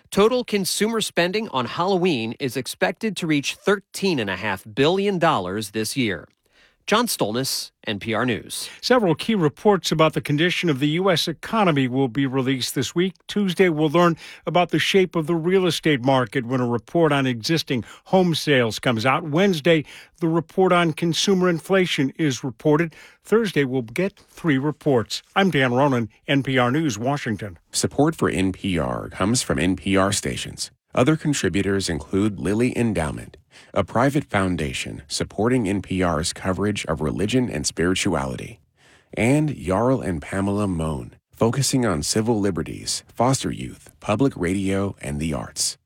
Total consumer spending on Halloween is expected to reach $13.5 billion this year. John Stolnis, NPR News. Several key reports about the condition of the U.S. economy will be released this week. Tuesday, we'll learn about the shape of the real estate market when a report on existing home sales comes out. Wednesday, the report on consumer inflation is reported. Thursday, we'll get 3 reports. I'm Dan Ronan, NPR News, Washington. Support for NPR comes from NPR stations. Other contributors include Lilly Endowment, a private foundation supporting NPR's coverage of religion and spirituality, and Jarl and Pamela Mohn, focusing on civil liberties, foster youth, public radio, and the arts.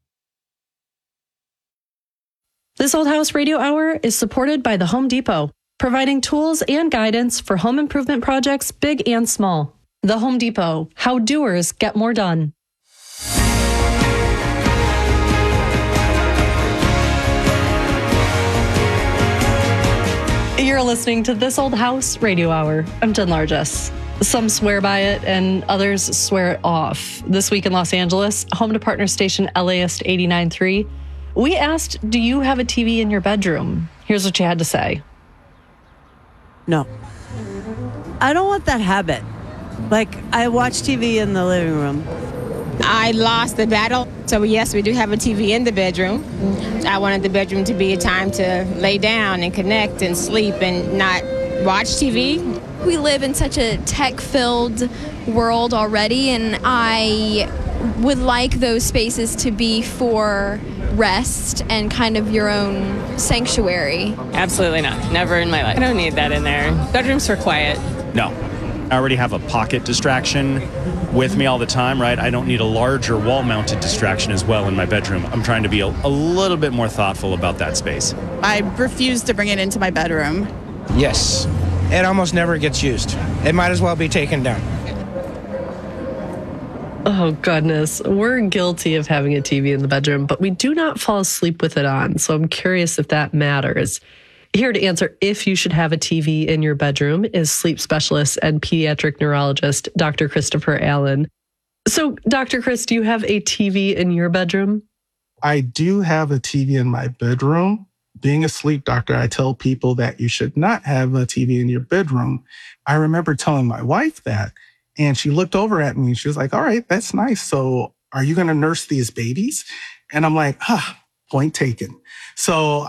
This Old House Radio Hour is supported by the Home Depot, providing tools and guidance for home improvement projects, big and small. The Home Depot, how doers get more done. You're listening to This Old House Radio Hour. I'm Jen Largess. Some swear by it and others swear it off. This week in Los Angeles, home to partner station LAist 89.3, we asked, do you have a TV in your bedroom? Here's what you had to say. No. I don't want that habit. Like, I watch TV in the living room. I lost the battle. So yes, we do have a TV in the bedroom. I wanted the bedroom to be a time to lay down and connect and sleep and not watch TV. We live in such a tech-filled world already, and I would like those spaces to be for rest and kind of your own sanctuary. Absolutely not. Never in my life. I don't need that in there. Bedroom's for quiet. No. I already have a pocket distraction with me all the time, right? I don't need a larger wall-mounted distraction as well in my bedroom. I'm trying to be a little bit more thoughtful about that space. I refuse to bring it into my bedroom. Yes. It almost never gets used. It might as well be taken down. Oh, goodness. We're guilty of having a TV in the bedroom, but we do not fall asleep with it on. So I'm curious if that matters. Here to answer if you should have a TV in your bedroom is sleep specialist and pediatric neurologist, Dr. Christopher Allen. So, Dr. Chris, do you have a TV in your bedroom? I do have a TV in my bedroom. Being a sleep doctor, I tell people that you should not have a TV in your bedroom. I remember telling my wife that, and she looked over at me and she was like, all right, that's nice. So are you going to nurse these babies? And I'm like, point taken. So,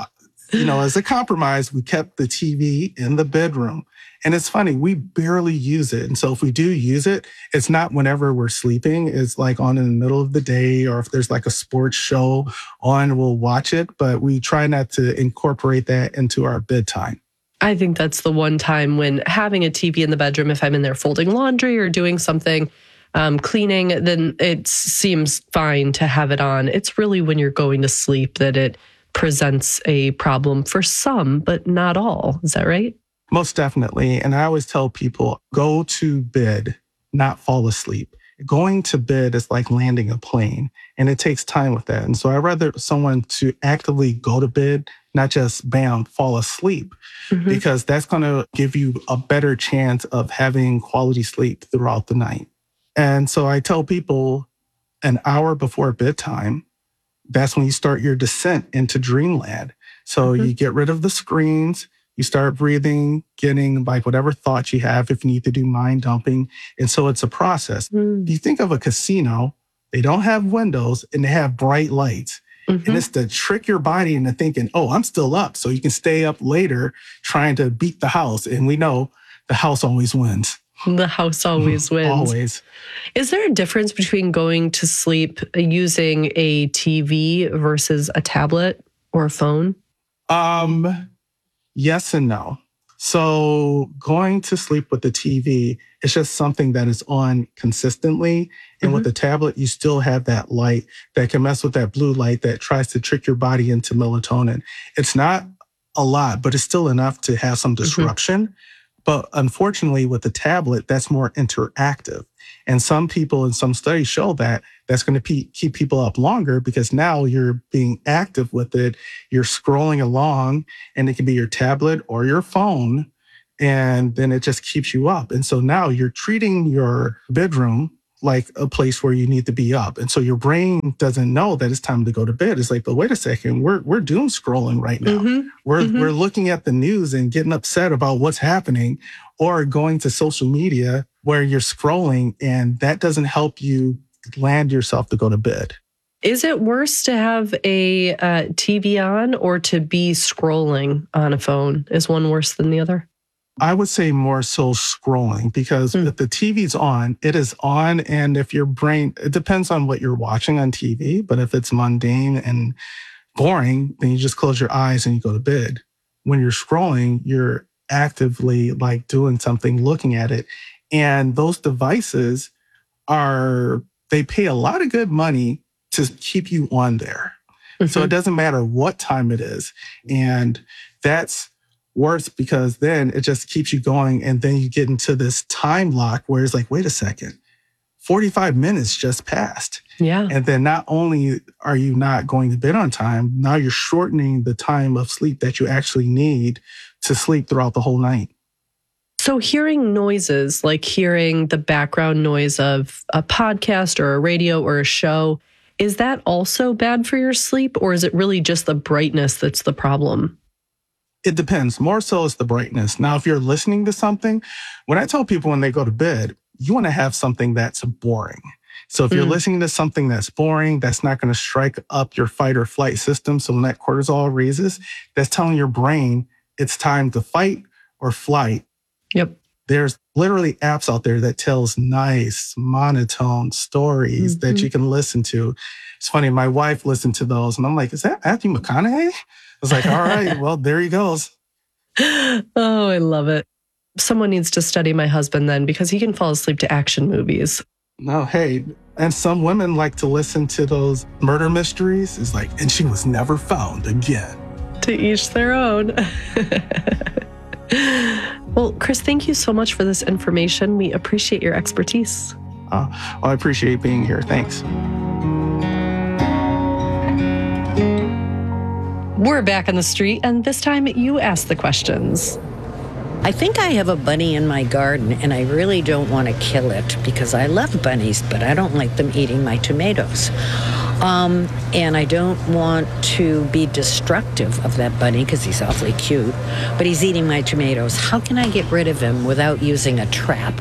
as a compromise, we kept the TV in the bedroom. And it's funny, we barely use it. And so if we do use it, it's not whenever we're sleeping. It's like on in the middle of the day, or if there's like a sports show on, we'll watch it. But we try not to incorporate that into our bedtime. I think that's the one time when having a TV in the bedroom, if I'm in there folding laundry or doing something, cleaning, then it seems fine to have it on. It's really when you're going to sleep that it presents a problem for some, but not all. Is that right? Most definitely. And I always tell people, go to bed, not fall asleep. Going to bed is like landing a plane, and it takes time with that. And so I'd rather someone to actively go to bed, not just fall asleep, because that's going to give you a better chance of having quality sleep throughout the night. And so I tell people an hour before bedtime, that's when you start your descent into dreamland. So you get rid of the screens, you start breathing, getting like whatever thoughts you have if you need to do mind dumping. And so it's a process. If you think of a casino, they don't have windows and they have bright lights. And it's to trick your body into thinking, oh, I'm still up. So you can stay up later trying to beat the house. And we know the house always wins. The house always wins. Always. Is there a difference between going to sleep using a TV versus a tablet or a phone? Yes and no. So going to sleep with the TV is just something that is on consistently. And with the tablet, you still have that light that can mess with that blue light that tries to trick your body into melatonin. It's not a lot, but it's still enough to have some disruption. But unfortunately, with the tablet, that's more interactive. And some people in some studies show that that's going to keep people up longer because now you're being active with it. You're scrolling along, and it can be your tablet or your phone, and then it just keeps you up. And so now you're treating your bedroom like a place where you need to be up. And so your brain doesn't know that it's time to go to bed. It's like, but wait a second, we're doom scrolling right now. We're looking at the news and getting upset about what's happening, or going to social media where you're scrolling, and that doesn't help you land yourself to go to bed. Is it worse to have a TV on or to be scrolling on a phone? Is one worse than the other? I would say more so scrolling, because if the TV's on, it is on. And if your brain, it depends on what you're watching on TV, but if it's mundane and boring, then you just close your eyes and you go to bed. When you're scrolling, you're actively like doing something, looking at it. And those devices they pay a lot of good money to keep you on there. So it doesn't matter what time it is. And that's worse, because then it just keeps you going. And then you get into this time lock where it's like, wait a second, 45 minutes just passed. Yeah. And then not only are you not going to bed on time, now you're shortening the time of sleep that you actually need to sleep throughout the whole night. So hearing noises, like hearing the background noise of a podcast or a radio or a show, is that also bad for your sleep, or is it really just the brightness that's the problem? It depends. More so it's the brightness. Now, if you're listening to something, when I tell people when they go to bed, you want to have something that's boring. So if you're listening to something that's boring, that's not going to strike up your fight or flight system. So when that cortisol raises, that's telling your brain it's time to fight or flight. Yep. There's literally apps out there that tells nice monotone stories that you can listen to. It's funny. My wife listened to those and I'm like, is that Matthew McConaughey? I was like, all right, well, there he goes. Oh, I love it. Someone needs to study my husband then, because he can fall asleep to action movies. No, hey, and some women like to listen to those murder mysteries. It's like, and she was never found again. To each their own. Well, Chris, thank you so much for this information. We appreciate your expertise. I appreciate being here. Thanks. We're back on the street, and this time you ask the questions. I think I have a bunny in my garden, and I really don't want to kill it because I love bunnies, but I don't like them eating my tomatoes. And I don't want to be destructive of that bunny because he's awfully cute, but he's eating my tomatoes. How can I get rid of him without using a trap?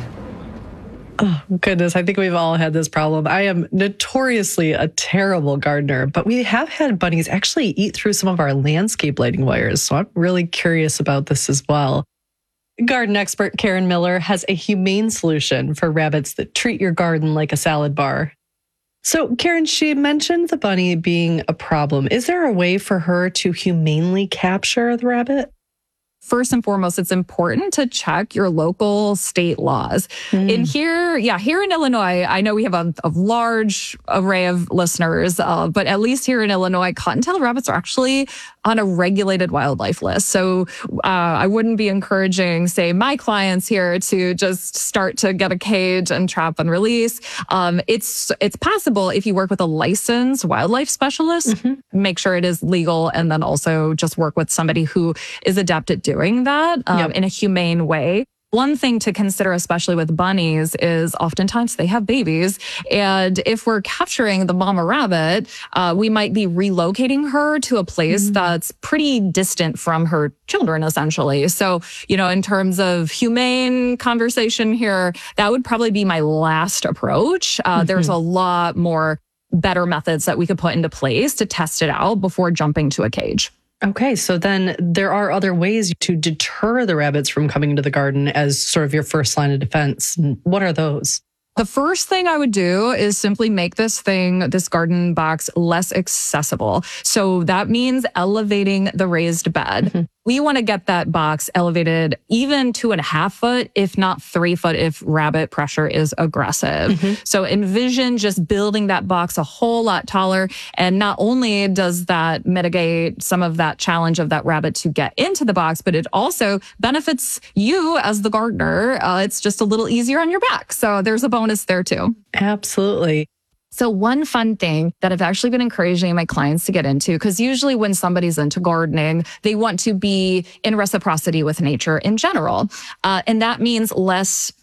Oh, goodness. I think we've all had this problem. I am notoriously a terrible gardener, but we have had bunnies actually eat through some of our landscape lighting wires. So I'm really curious about this as well. Garden expert Karen Miller has a humane solution for rabbits that treat your garden like a salad bar. So, Karen, she mentioned the bunny being a problem. Is there a way for her to humanely capture the rabbit? First and foremost, it's important to check your local state laws. Here in Illinois, I know we have a large array of listeners, but at least here in Illinois, cottontail rabbits are actually on a regulated wildlife list. So I wouldn't be encouraging, say, my clients here to just start to get a cage and trap and release. It's possible if you work with a licensed wildlife specialist, make sure it is legal, and then also just work with somebody who is adept at doing that in a humane way. One thing to consider, especially with bunnies, is oftentimes they have babies. And if we're capturing the mama rabbit, we might be relocating her to a place that's pretty distant from her children, essentially. So, in terms of humane conversation here, that would probably be my last approach. There's a lot more better methods that we could put into place to test it out before jumping to a cage. Okay, so then there are other ways to deter the rabbits from coming into the garden as sort of your first line of defense. What are those? The first thing I would do is simply make this garden box less accessible. So that means elevating the raised bed. We want to get that box elevated even 2.5 foot, if not 3 foot, if rabbit pressure is aggressive. So envision just building that box a whole lot taller. And not only does that mitigate some of that challenge of that rabbit to get into the box, but it also benefits you as the gardener. It's just a little easier on your back. So there's a bonus there too. Absolutely. So one fun thing that I've actually been encouraging my clients to get into, because usually when somebody's into gardening, they want to be in reciprocity with nature in general. And that means less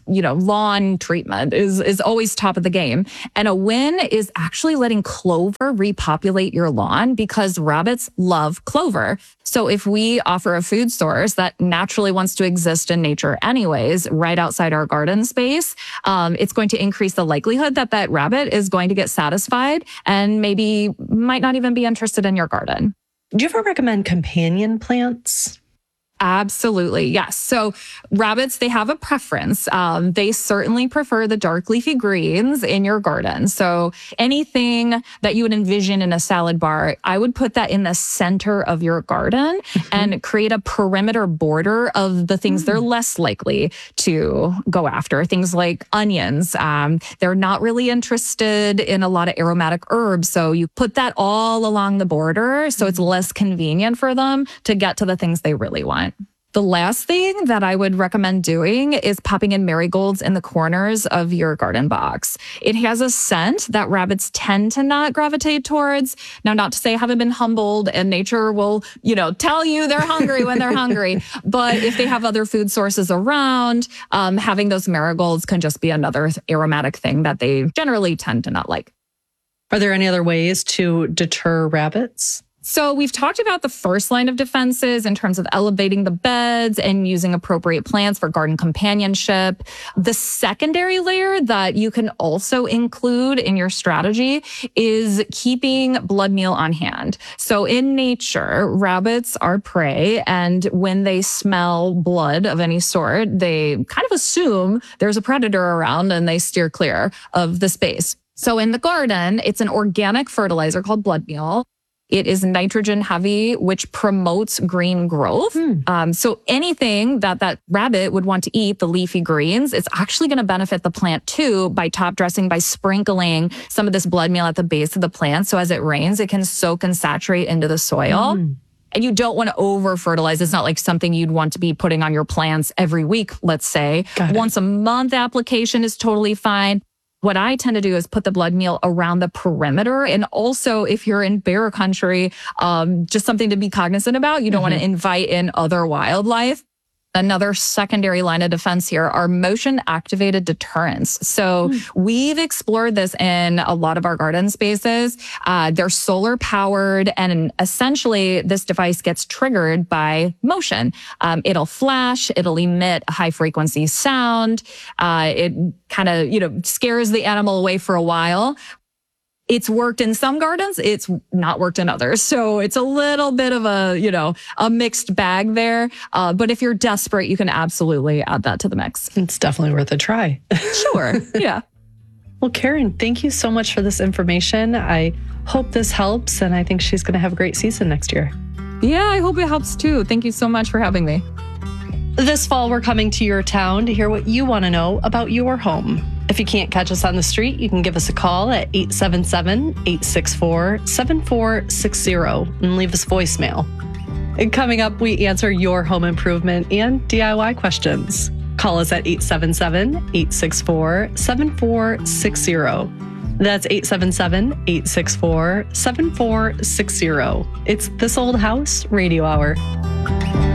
lawn treatment is always top of the game. And a win is actually letting clover repopulate your lawn because rabbits love clover. So if we offer a food source that naturally wants to exist in nature anyways, right outside our garden space, it's going to increase the likelihood that rabbit is going to get satisfied and maybe might not even be interested in your garden. Do you ever recommend companion plants? Absolutely. Yes. So rabbits, they have a preference. They certainly prefer the dark leafy greens in your garden. So anything that you would envision in a salad bar, I would put that in the center of your garden and create a perimeter border of the things they're less likely to go after. Things like onions. They're not really interested in a lot of aromatic herbs. So you put that all along the border so it's less convenient for them to get to the things they really want. The last thing that I would recommend doing is popping in marigolds in the corners of your garden box. It has a scent that rabbits tend to not gravitate towards. Now, not to say I haven't been humbled and nature will, tell you they're hungry when they're hungry. But if they have other food sources around, having those marigolds can just be another aromatic thing that they generally tend to not like. Are there any other ways to deter rabbits? So we've talked about the first line of defenses in terms of elevating the beds and using appropriate plants for garden companionship. The secondary layer that you can also include in your strategy is keeping blood meal on hand. So in nature, rabbits are prey, and when they smell blood of any sort, they kind of assume there's a predator around and they steer clear of the space. So in the garden, it's an organic fertilizer called blood meal. It is nitrogen heavy, which promotes green growth. So anything that rabbit would want to eat, the leafy greens, it's actually going to benefit the plant too by top dressing, by sprinkling some of this blood meal at the base of the plant. So as it rains, it can soak and saturate into the soil. And you don't want to over fertilize. It's not like something you'd want to be putting on your plants every week, let's say. Once a month application is totally fine. What I tend to do is put the blood meal around the perimeter. And also, if you're in bear country, just something to be cognizant about. You don't want to invite in other wildlife. Another secondary line of defense here are motion-activated deterrents. So we've explored this in a lot of our garden spaces. They're solar-powered, and essentially this device gets triggered by motion. It'll flash, it'll emit a high-frequency sound. It kind of, scares the animal away for a while. It's worked in some gardens. It's not worked in others. So it's a little bit of a mixed bag there. But if you're desperate, you can absolutely add that to the mix. It's definitely worth a try. Sure. Yeah. Well, Karen, thank you so much for this information. I hope this helps, and I think she's going to have a great season next year. Yeah, I hope it helps too. Thank you so much for having me. This fall, we're coming to your town to hear what you want to know about your home. If you can't catch us on the street, you can give us a call at 877-864-7460 and leave us voicemail. And coming up, we answer your home improvement and DIY questions. Call us at 877-864-7460. That's 877-864-7460. It's This Old House Radio Hour.